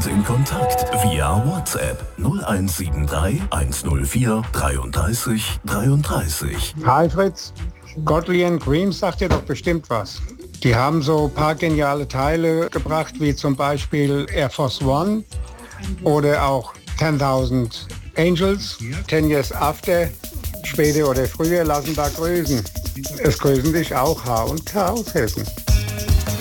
uns in Kontakt via WhatsApp 0173 104 33 33. Hi Fritz, Godley and Green sagt dir doch bestimmt was. Die haben so ein paar geniale Teile gebracht, wie zum Beispiel Air Force One oder auch 10.000 Angels, 10 Years After. Später oder früher lassen da grüßen. Es grüßen dich auch H&K aus Hessen.